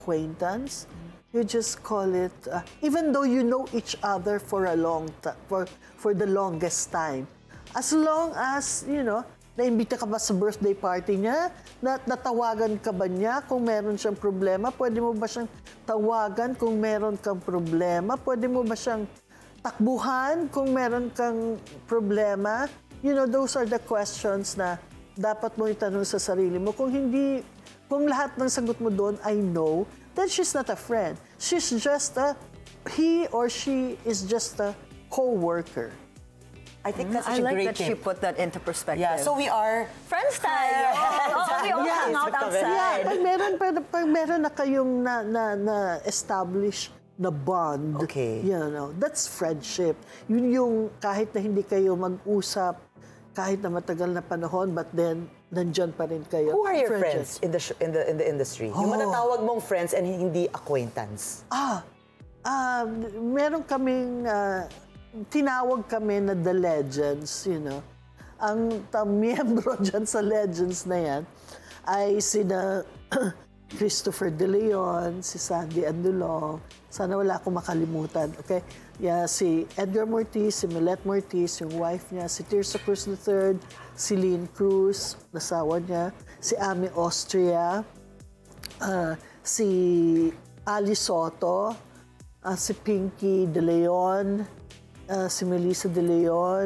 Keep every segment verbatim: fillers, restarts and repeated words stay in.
acquaintance. You just call it, uh, even though you know each other for a long time, for, for the longest time. As long as, you know, naimbita ka ba sa birthday party niya? Na, natawagan ka ba niya kung meron siyang problema? Pwede mo ba siyang tawagan kung meron kang problema? Pwede mo ba siyang takbuhan kung meron kang problema? You know, those are the questions na dapat mo itanong sa sarili mo. Kung hindi, kung lahat ng sagot mo doon ay no, then she's not a friend. She's just a, he or she is just a co-worker. I think that's such I a like great that tip. she put that into perspective. Yeah, so we are friends tayo. Oh, we all Yeah. hang out Yeah. outside. Yeah, pag meron, pag, pag meron na kayong na, na, na establish na bond, Okay. you know, that's friendship. Yun yung kahit na hindi kayo mag-usap, kahit na matagal na panahon, but then nandyan pa rin kayo. Who are your Friendships. friends in the sh- in the in the industry? Yung Oh. matatawag mong friends and hindi acquaintance. Ah, ah, meron kaming, ah, tinawag kami na The Legends, you know. Ang ta- miyembro dyan sa Legends na yan ay sina Christopher De Leon, si Sandy Andulong, sana wala akong makalimutan, okay? Yeah, si Edgar Mortiz, si Milette Mortiz, yung wife niya, si Tirsa Cruz the third, si Lynn Cruz, nasawa niya, si Ami Austria, ah, si Ali Soto, ah, si Pinky De Leon, ah, si Melissa De Leon,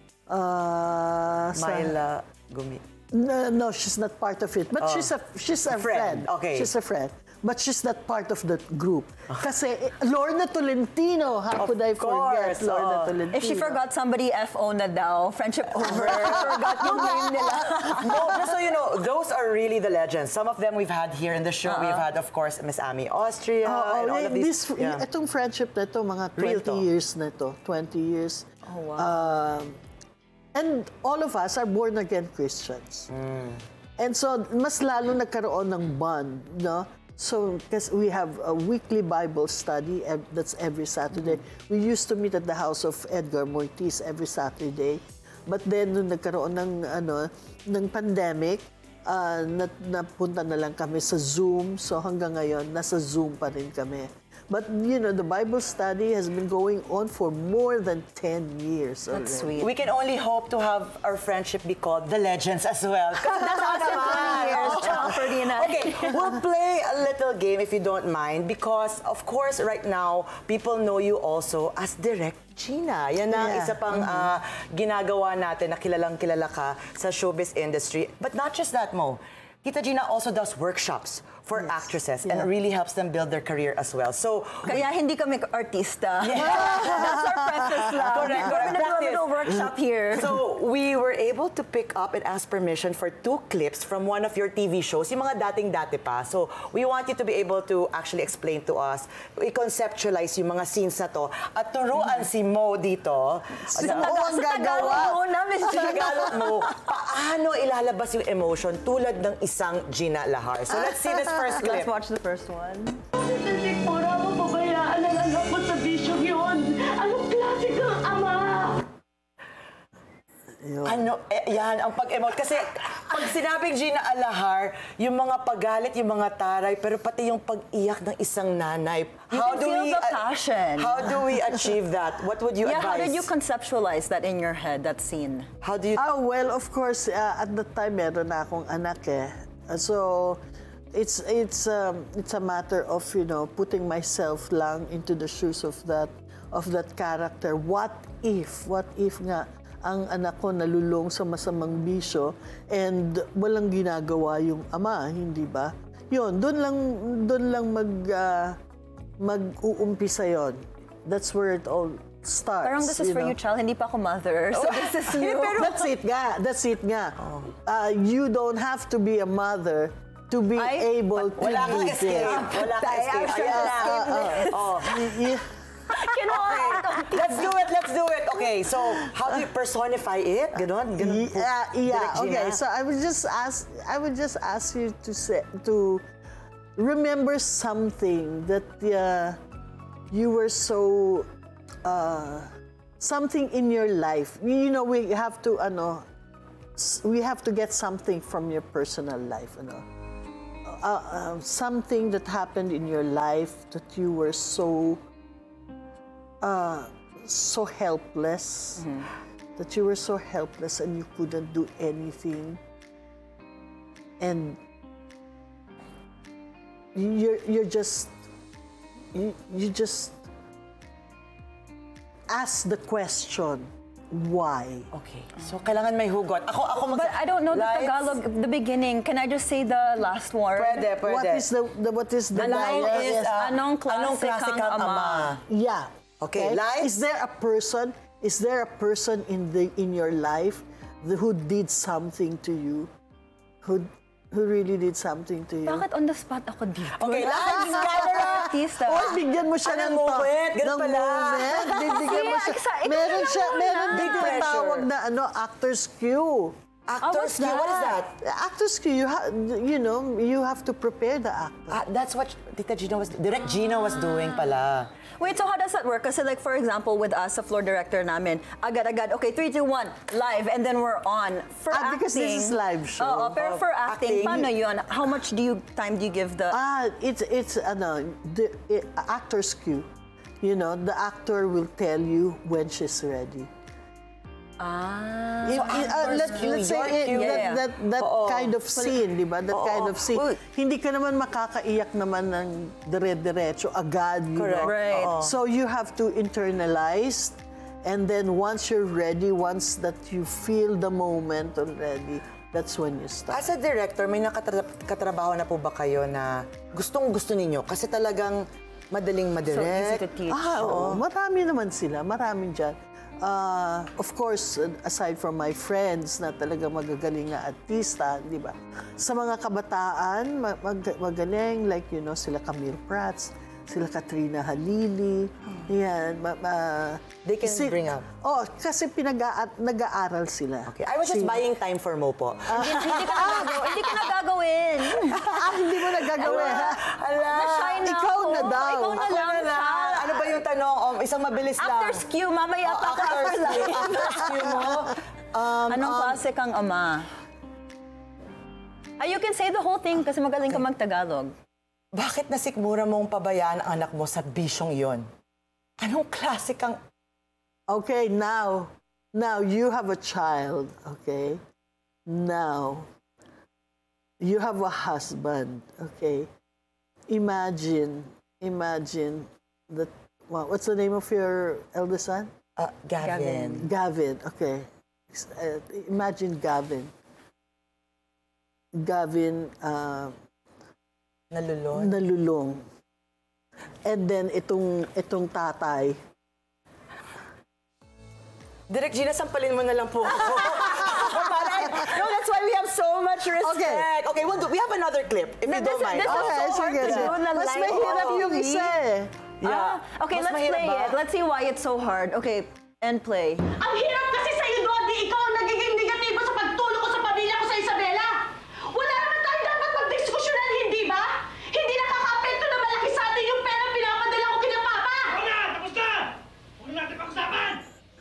ah, sa- Myla Gumi. No, no, she's not part of it. But she's a she's a, friend, friend. okay. She's a friend. But she's not part of the group. Kasi eh, Lorna Tolentino, how could I forget course, Lorna oh. Tolentino? If she forgot somebody, F O na daw. Friendship over. Forgot yung name nila. No, just so you know, those are really the legends. Some of them we've had here in the show. We've had, of course, Miss Ami Austria Oo, and all eh, of these. this, yeah. Itong friendship na ito, mga Real twenty to. years na ito. twenty years. Oh, wow. Um, and all of us are born-again Christians. And so, mas lalo nagkaroon ng bond, no? So, because we have a weekly Bible study, ev- that's every Saturday. We used to meet at the house of Edgar Mortiz every Saturday. But then, nung nagkaroon ng, ano, ng pandemic, uh, na, napunta na lang kami sa Zoom. So, hanggang ngayon, nasa Zoom pa rin kami. But, you know, the Bible study has been going on for more than ten years already. That's sweet. We can only hope to have our friendship be called the legends as well. That's awesome. twenty years. Ciao, Ferdinand. Okay, we'll play a little game if you don't mind because, of course, right now, people know you also as Direct Gina. Yan ang Yeah. isa pang ah, ginagawa natin na kilalang kilala ka sa showbiz industry. But not just that, Mo. Tita Gina also does workshops for Yes. actresses Yeah. and really helps them build their career as well. So, Kaya hindi kami artista. That's our preface lang. Correct, We're correct. gonna do a Practice. little workshop here. So, we were able to pick up and ask permission for two clips from one of your T V shows, yung mga dating-dati pa. So, we want you to be able to actually explain to us, i-conceptualize yung mga scenes na to, at turuan si Mo dito. Si Sa- Mo ang Sa Tagalog gagawa. muna, Miss Sa Gina. Tagalog mo, paano ilalabas yung emotion tulad ng isang Gina Lahar? So, let's see this first clip. Let's watch the first one. Sa sikmura mo, pabayaan ang anak mo sa bisyong yun. Anong klase kang ama? Ano, eh, yan, ang pag-emote. Kasi pag sinabing Gina Alahar, yung mga paggalit, yung mga taray, pero pati yung pag-iyak ng isang nanay. You can feel the passion. How do we achieve that? What would you Yeah, how advise? did you conceptualize that in your head, that scene? How do you... Ah, well, of course, uh, at the time, meron na akong anak eh. Uh, So, it's it's um, it's a matter of, you know, putting myself lang into the shoes of that of that character. What if, what if nga, ang anak ko nalulong sa masamang bisyo and walang ginagawa yung ama, hindi ba? Yun, doon lang, doon lang mag, uh, mag-uumpisa yon. That's where it all starts. Parang this is for know? you, child. Hindi pa ako mother. So this is you. That's it nga. That's it nga. Uh, you don't have to be a mother to be Ay, able to Wala kang be escape. there. Wala kang Ay, escape. actually, Ayan. escape Uh, Oh. y- Kinuha. Let's do it, let's do it. Okay, so how do you personify it? Ganon? Ganon? y- yeah, yeah. Direct Gina? Okay, so I would just ask. I would just ask you to say to remember something that uh, you were so uh, something in your life. You know, we have to ano, s- we have to get something from your personal life. Ano. Uh, uh, uh, something that happened in your life that you were so, uh, so helpless, that you were so helpless and you couldn't do anything. And you're, you're just, you, you just ask the question, why? Okay. So, kailangan may hugot. Ako, ako mag- But I don't know the Lights. Tagalog, the beginning. Can I just say the last word? Pwede, pwede. What is the, the what is the The line dialogue? is, Yes. uh, Anong klase anong klase kang kang ama? ama? Yeah. Okay, lights. Is there a person? Is there a person in the in your life who did something to you? Who who really did something to you? Bakit on the spot ako dito? Okay, lights, camera. Artista. Oy, bigyan mo siya Anong ng to- moment? Ganun ng pala. moment. Bibigyan mo Kasi, siya. exa- ikaw Meron lang siya, muna. meron Big dito pressure. tawag na ano, actor's cue. Actors, what's what is that? that? Actor's cue, you, ha- you know, you have to prepare the actor. Ah, that's what Tita Gina was, Direct Gina was doing pala. Wait, so how does that work? Kasi like, for example, with us, sa floor director namin, agad-agad, okay, three, two, one, live, and then we're on. For Ah, acting... because this is live show. Oo, pero Oh, for acting, acting. paano yun? How much do you, time do you give the... Ah, it's it's ano, the eh, actor's cue. You know, the actor will tell you when she's ready. Ah. If- So, i- uh, actor's let, cue, let's say your eh, cue. that, Yeah, yeah. that, that Oo. kind of scene, di ba? That Oo. kind of scene. Uy. Hindi ka naman makakaiyak naman ng dire-diretso agad, you Correct. know? Right. Oo. So you have to internalize, and then once you're ready, once that you feel the moment already, that's when you start. As a director, may nakatrabaho na po ba kayo na gustong-gusto ninyo? Kasi talagang madaling So easy madirect. to teach. Ah, oo. Marami naman sila. Marami dyan. Ah, of course, aside from my friends na talaga magagaling na artista, di ba? Sa mga kabataan, ma- mag- magaling, like, you know, sila Camille Prats, sila Katrina Halili, yan. Ma- ma- They can bring up. Oh, kasi pinag nag-aaral sila. Okay. I was just Si- buying time for Mo po. hindi, hindi ka nagagawa, hindi ka nagagawin. Ah, hindi mo nagagawin. Ala, Na-shy na ikaw ako. na daw. Ikaw na Ako lang. na lang. Ano ba yung tanong? Um, isang mabilis lang. After's cue, mamaya Oh, pa ka actors for cue. life. Actors cue mo. Um, Anong um, klase kang ama? Ah, you can say the whole thing kasi magaling ka mag-Tagalog. Bakit nasikmura mong pabayaan ang anak mo sa bisyong yon? Anong klase kang... Okay, now, now you have a child, okay? Now, you have a husband, okay? Imagine, imagine that, well, what's the name of your eldest son? Uh, Gavin. Gavin, okay. Uh, imagine Gavin. Gavin, uh, Nalulon. nalulong. And then itong, itong tatay, Direk Gina, sampalin mo na lang po ako. Parang, no, that's why we have so much respect. Okay, we'll do, we have another clip, if you This don't is- mind. this is Oh, okay, so hard sige, to sige. do na Mas live mahirap on yung T V. isa eh. yeah. Ah, okay, Mas let's mahirap play ba? it. Let's see why it's so hard. Okay, and play. Ang hirap kasi sa'yo, Dodi. Ikaw ang nagiging negatibo sa pagtulong ko sa pamilya ko sa Isabela. Wala naman tayo dapat magdiskusyonan, hindi ba? Hindi nakaka-apekto na malaki sa atin yung pera pinapadala ko kina Papa. Ikaw na! Tapos na! Huwag na natin pag-usapan!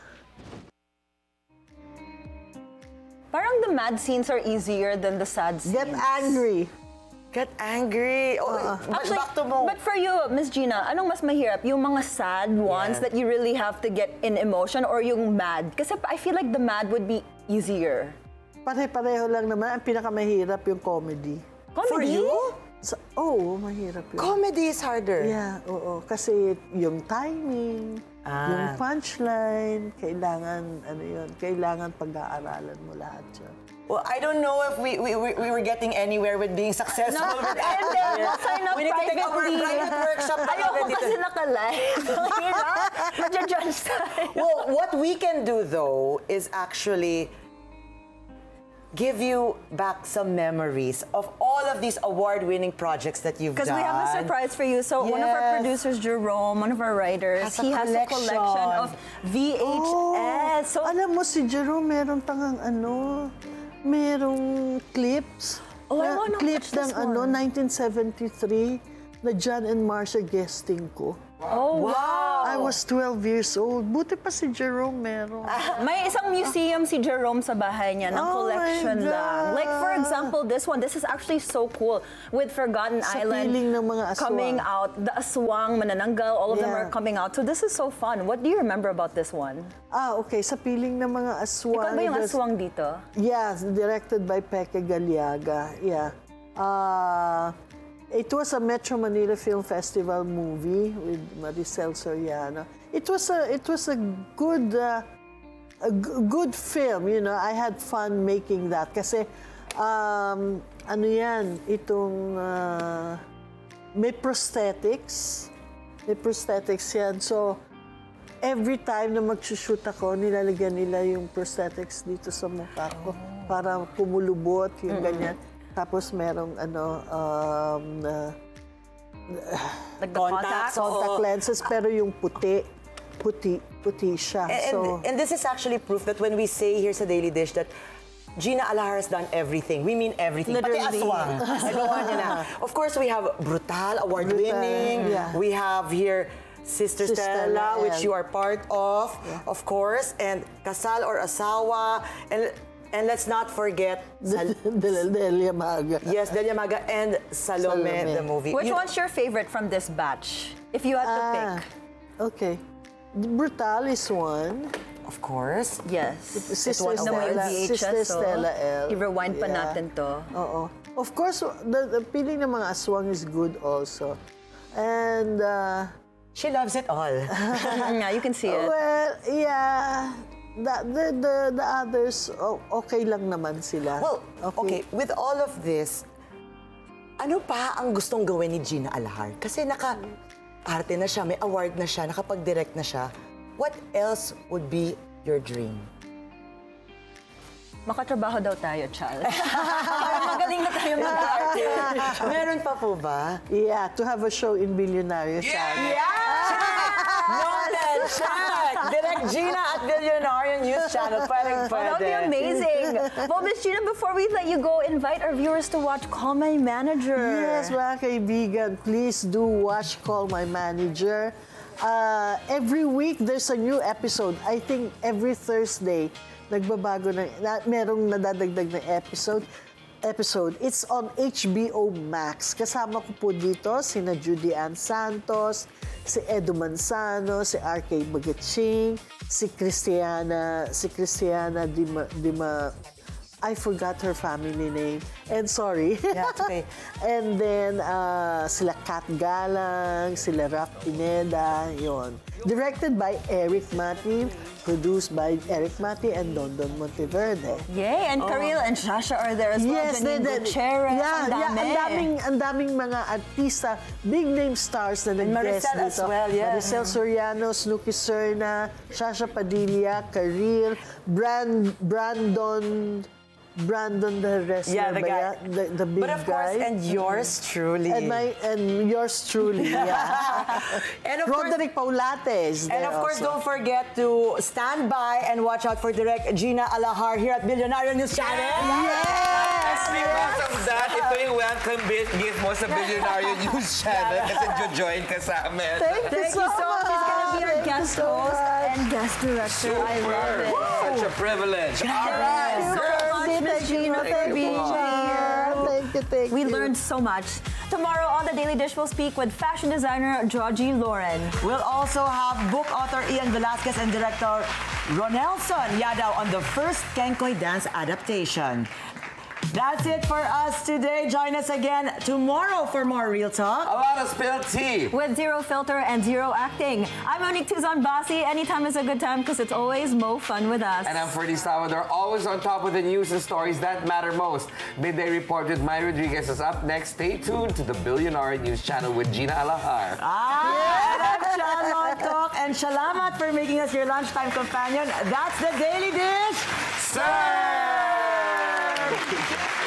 Parang the mad scenes are easier than the sad scenes. Get angry. Get angry. Oh, but Actually, back to Mo. but for you, Miss Gina, anong mas mahirap? Yung mga sad ones Yeah. that you really have to get in emotion or yung mad? Kasi I feel like the mad would be easier. Pare-pareho lang naman. Ang pinakamahirap yung comedy. Comedy? For you? Sa, oh, mahirap yun. Comedy is harder. Yeah, oo. Kasi yung timing, Ah. yung punchline, kailangan, ano yun, kailangan pag-aaralan mo lahat yun. Well, I don't know if we we, we, we were getting anywhere with being successful. No, with and then we'll sign up We need to take our privately. private workshop. Ayoko kasi naka-live. Hirap. Madja-judge tayo. Well, what we can do though is actually give you back some memories of all of these award-winning projects that you've done. Because we have a surprise for you. So one of our Yes. producers, Jerome, one of our writers, Has a he has a collection. collection of V H S. So Oh, alam mo si Jerome, meron tangang ano, merong clips. Oh, I na- wanna clips watch this ng ano, one. nineteen seventy-three na John and Marcia guesting ko. oh, wow. I was twelve years old. Buti pa si Jerome meron. May isang museum si Jerome sa bahay niya ng Oh my collection lang. God. Like for example, this one, this is actually so cool. With Forgotten Sa Island piling ng mga aswang. coming out, the aswang, manananggal, all of them Yeah. are coming out. So this is so fun. What do you remember about this one? Ah, okay. Sa piling ng mga aswang. Ikaw ba yung it was- aswang dito? Yeah, directed by Peke Galiaga. Yeah. Uh, it was a Metro Manila Film Festival movie with Maricel Soriano. It was a it was a good uh, a g- good film, you know. I had fun making that kasi um, ano yan, itong uh, may prosthetics. May prosthetics yan. So every time na mag-shoot ako, nilalagyan nila yung prosthetics dito sa mukha ko para kumulubot, yung ganyan. Tapos merong ano, um, uh, Like the Contacts, contacts? contact Oo. lenses, pero yung puti, puti, puti siya. And, So, and this is actually proof that when we say here sa Daily Dish that Gina Alahar has done everything. We mean everything. Pati Literally. aswang. Nagawa niya na. Of course, we have Brutal, award-winning. Brutal, yeah. We have here Sister, Sister Stella, Stella, which yeah. you are part of, of course. And Kasal or Asawa. And and let's not forget, Sal- Delia Maga. yes, Delia Maga and Salome, Salome. the movie. Which You- one's your favorite from this batch? If you had to Ah, pick. okay. Brutal is one. Of course. Yes. Sister one Na may Stella, V H S, Sister so Stella L. i-rewind pa Yeah. natin to. Oo. Of course, the, the piling ng mga aswang is good also. And, uh, She loves it all. Yeah, you can see it. well, yeah, the, the, the, the others, oh, okay lang naman sila. Well, okay, with all of this, ano pa ang gustong gawin ni Gina Alahar? Kasi naka-arte na siya, may award na siya, nakapag-direct na siya. What else would be your dream? Makatrabaho daw tayo, Chal. Para magaling na tayo mag-arte. Meron pa po ba? Yeah, to have a show in Billionaire Channel. Noted! Check! Direct Gina at Billionaire News Channel. Pwedeng Oh, that would be pwede. amazing. Well, Miss Gina, before we let you go, invite our viewers to watch Call My Manager. Yes, mga kaibigan, please do watch Call My Manager. Uh, every week, there's a new episode. I think every Thursday, nagbabago na, na merong nadadagdag na episode. Episode. It's on H B O Max. Kasama ko po dito sina Judy Ann Santos, si Edu Manzano, si R K Bagaching, si Cristiana, si Cristiana Dima, Dima I forgot her family name. And sorry. Yeah, it's okay. And then, uh, sila Kat Galang, sila Rap Pineda, yon. Directed by Eric Mati, produced by Eric Mati and Don Don Monteverde. Yay! And Karil and Shasha are there as well. Janine they- they- Gutierrez. Yeah, ang yeah, dami. ang daming, ang daming mga artista, big name stars na nag-guest Maricel as dito. well, yeah. Maricel Soriano, Snooki Serna, Shasha Padilla, Karil, Brand, Brandon, Brandon the wrestler, Yeah, the ba guy. yan? The, the big But of course, guy. and yours truly. And my and yours truly, yeah. And of course, Roderick Paulate is And there of course, also. don't forget to stand by and watch out for direct Gina Alahar here at Billionaire News Channel. Yes! Because of that, ito yung welcome gift gift mo sa Billionaire News Channel kasi jo-join ka sa amin. Thank you Thank so you so much. She's gonna be our Thank you guest so host much. and guest director. I love it. Such a privilege. All Thank right. you so much, Miss Gina, for being here. Thank you, thank We you. learned so much. Tomorrow on The Daily Dish, we'll speak with fashion designer Georgie Lauren. We'll also have book author Ian Velasquez and director Ronelson Yadaw on the first Kenkoy dance adaptation. That's it for us today. Join us again tomorrow for more Real Talk. A lot of spilled tea. With zero filter and zero acting. I'm Monique Tuzon Basi. Anytime is a good time because it's always mo fun with us. And I'm Ferdy Salvador, always on top of the news and stories that matter most. Midday Report with Maya Rodriguez is up next. Stay tuned to the Billionaire News Channel with Gina Alahar. Ah, and I'm Sean Montok. And salamat for making us your lunchtime companion. That's the Daily Dish. Sir!